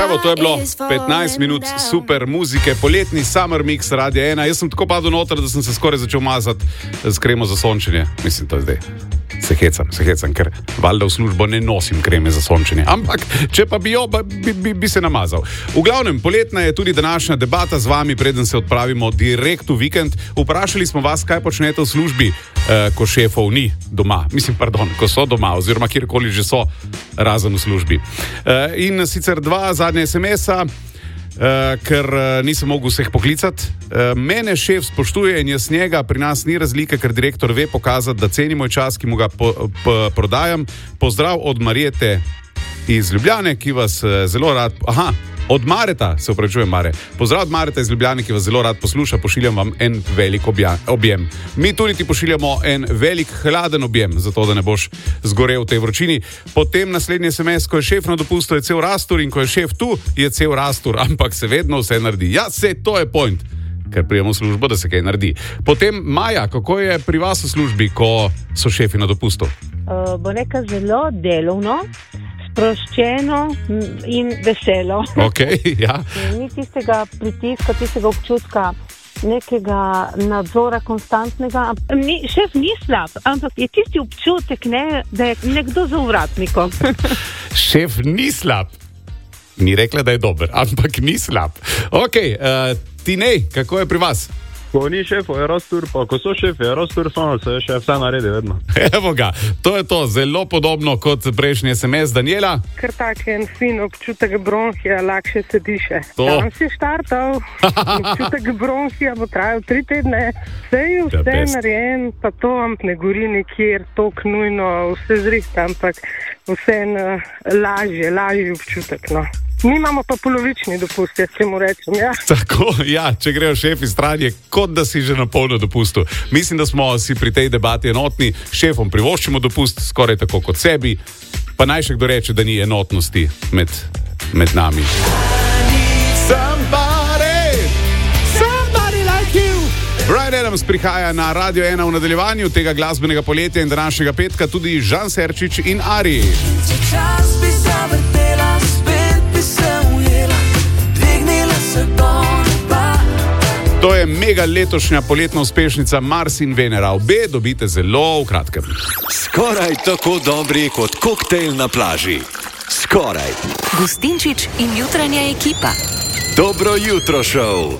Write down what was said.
Evo, to je bilo 15 minut super muzike, poletni Summer Mix Radio 1. Jaz sem tako padel noter, da sem se skoraj začel mazati z kremo za sončenje. Mislim, to je zdaj. Se hecam, ker valjda v službo ne nosim kreme za sončenje. Ampak, če pa bi se namazal. V glavnem, poletna je tudi današnja debata z vami, preden se odpravimo direkt v vikend. Vprašali smo vas, kaj počnete v službi, ko šefov ni doma. Ko so doma, oziroma kjerkoli že so, razen v službi. In sicer 2 zadnje SMS-a, ker nisem mogel vseh poklicati. Mene šef spoštuje in jaz njega, pri nas ni razlike, ker direktor ve pokazati, da ceni moj čas, ki mu ga prodajam. Pozdrav od Marjete iz Ljubljane, ki vas zelo rad... Od Mareta, se upravičujem, Mare. Pozdrav od Mareta iz Ljubljane, ki vas zelo rad posluša, pošiljam vam en velik objem. Mi tudi ti pošiljamo en velik hladen objem, zato da ne boš zgorel v tej vročini. Potem naslednji SMS, ko je šef na dopustu, je cel rastur, in ko je šef tu, je cel rastur, ampak se vedno vse naredi. Ja, to je point, ker prijemo v službo, da se kaj naredi. Potem Maja, kako je pri vas v službi, ko so šefi na dopustu? Bo nekaj zelo delovno, sproščeno in veselo. Okay, ja. Ni tistega pritiska, tistega občutka, nekega nadzora konstantnega. Šef ni slab, ampak je tisti občutek, da je nekdo za ovratnikom. Šef ni slab. Ni rekla, da je dober, ampak ni slab. Tinej, kako je pri vas? Ko ni šefov, je rastur, pa ko so šefi, je rastur, samo se še vse naredi vedno. Evo ga, to je to, zelo podobno kot prejšnji SMS. Daniela? Ker tak en fin občutek bronhija, lakše se diše. Tam si štartal, občutek bronhija bo trajal 3 tedne. Vse je vse narejen, pa to vam ne gori nikjer, tok nujno, vse zrihta, ampak vse lažje občutek, no. Mi imamo pa polovični dopust, jaz če mu rečem, ja. Tako, ja, če grejo šefi stran, je kot da si že na polno dopustu. Mislim, da smo si pri tej debati enotni. Šefom privoščimo dopust, skoraj tako kot sebi, pa naj še kdo reče, da ni enotnosti med nami. Somebody like you. Bryan Adams prihaja na Radio 1 v nadaljevanju tega glasbenega poletja in današnjega petka, tudi Žan Serčič in Ari. To je mega letošnja poletna uspešnica Mars in Venera. Obe dobite zelo v kratkem. Skoraj tako dobri kot koktejl na plaži. Skoraj. Gustinčič in jutranja ekipa. Dobro jutro, šov.